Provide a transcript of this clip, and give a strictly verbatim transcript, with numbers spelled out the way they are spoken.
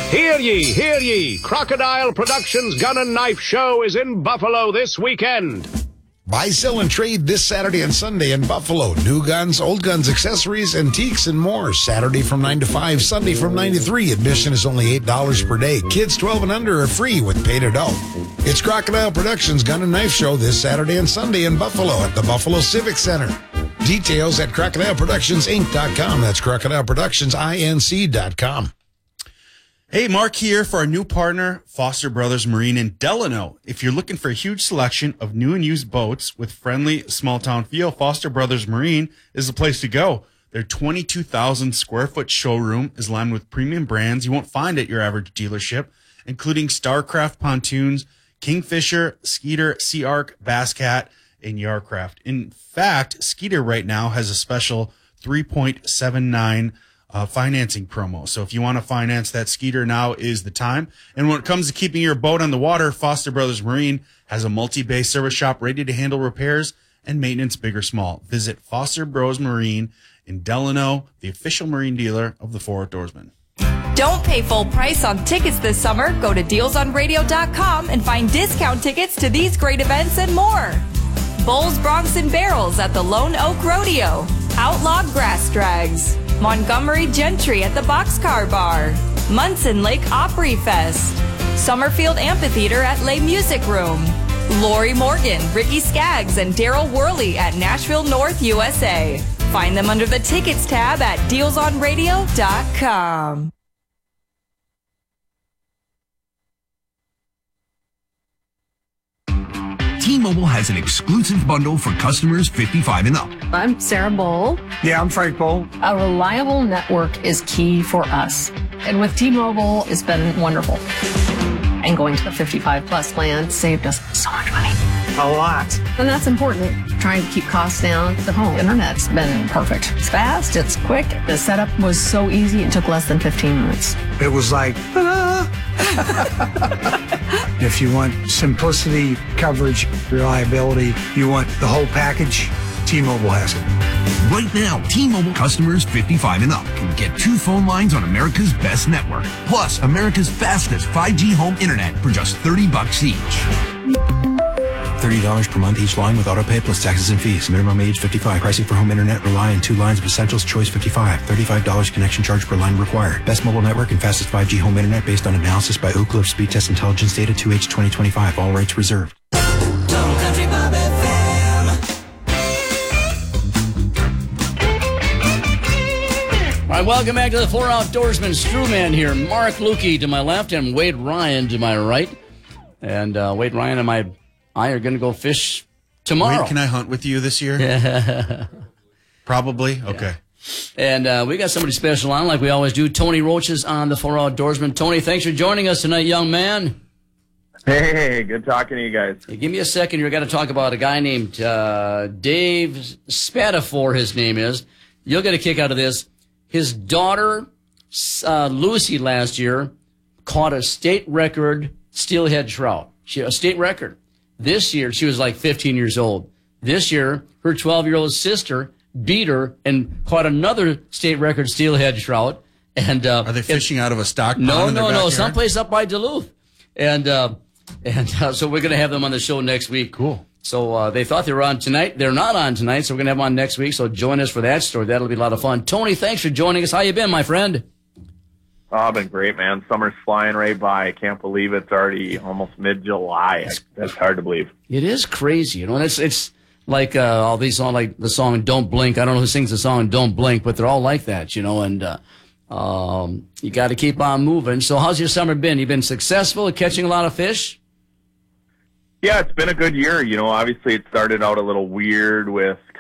Hear ye, hear ye. Crocodile Productions Gun and Knife Show is in Buffalo this weekend. Buy, sell, and trade this Saturday and Sunday in Buffalo. New guns, old guns, accessories, antiques, and more. Saturday from nine to five, Sunday from nine to three. Admission is only eight dollars per day. Kids twelve and under are free with paid adult. It's Crocodile Productions Gun and Knife Show this Saturday and Sunday in Buffalo at the Buffalo Civic Center. Details at crocodile productions inc dot com. That's crocodile productions inc dot com. Hey, Mark here for our new partner, Foster Brothers Marine in Delano. If you're looking for a huge selection of new and used boats with friendly small town feel, Foster Brothers Marine is the place to go. Their twenty-two thousand square foot showroom is lined with premium brands you won't find at your average dealership, including Starcraft pontoons, Kingfisher, Skeeter, Sea Arc, Bass Cat, and Yarcraft. In fact, Skeeter right now has a special three point seven nine Uh, financing promo. So if you want to finance that Skeeter, now is the time. And when it comes to keeping your boat on the water, Foster Brothers Marine has a multi-bay service shop ready to handle repairs and maintenance, big or small. Visit Foster Bros Marine in Delano, the official marine dealer of the Four Outdoorsmen. Don't pay full price on tickets this summer. Go to deals on radio dot com and find discount tickets to these great events and more. Bulls, Broncs, and Barrels at the Lone Oak Rodeo. Outlaw Grass Drags. Montgomery Gentry at the Boxcar Bar. Munson Lake Opry Fest. Summerfield Amphitheater at Les Music Room. Lori Morgan, Ricky Skaggs, and Daryl Worley at Nashville North, U S A. Find them under the Tickets tab at deals on radio dot com. T-Mobile has an exclusive bundle for customers fifty-five and up. I'm Sarah Bowl. Yeah, I'm Frank Bowl. A reliable network is key for us. And with T-Mobile, it's been wonderful. And going to the fifty-five plus plan saved us so much money. A lot. And that's important. Trying to keep costs down. The home internet's been perfect. It's fast, it's quick. The setup was so easy, it took less than fifteen minutes. It was like, ta-da! If you want simplicity, coverage, reliability, you want the whole package, T-Mobile has it. Right now, T-Mobile customers fifty-five and up can get two phone lines on America's best network, plus America's fastest five G home internet for just thirty bucks each. thirty dollars per month each line with autopay plus taxes and fees. Minimum age fifty-five. Pricing for home internet rely on two lines of Essentials Choice fifty-five. thirty-five dollars connection charge per line required. Best mobile network and fastest five G home internet based on analysis by Ookla Speed Test Intelligence Data two H twenty twenty-five. All rights reserved. All right, welcome back to the Four Outdoorsmen. Strewman here. Mark Lukey to my left and Wade Ryan to my right. And uh, Wade Ryan and my I are going to go fish tomorrow. Wade, can I hunt with you this year? Yeah. Probably? Okay. Yeah. And uh, we got somebody special on like we always do. Tony Roach is on the Four Outdoorsmen. Tony, thanks for joining us tonight, young man. Hey, good talking to you guys. Hey, give me a second. You've got to talk about a guy named uh, Dave Spatafor, his name is. You'll get a kick out of this. His daughter, uh, Lucy, last year, caught a state record steelhead trout. She a state record. This year, she was like fifteen years old. This year, her twelve-year-old sister beat her and caught another state record steelhead trout. And uh, Are they fishing out of a stock pond? No, in their no, no, backyard? someplace up by Duluth. And uh, and uh, so we're going to have them on the show next week. Cool. So uh, they thought they were on tonight. They're not on tonight, so we're going to have them on next week. So join us for that story. That'll be a lot of fun. Tony, thanks for joining us. How you been, my friend? Oh, I've been great, man. Summer's flying right by. I can't believe it's already almost mid-July. That's hard to believe. It is crazy, you know. And it's it's like uh, all these songs, like the song "Don't Blink." I don't know who sings the song "Don't Blink," but they're all like that, you know. And uh, um, you got to keep on moving. So, how's your summer been? You been successful at catching a lot of fish? Yeah, it's been a good year. You know, obviously it started out a little weird with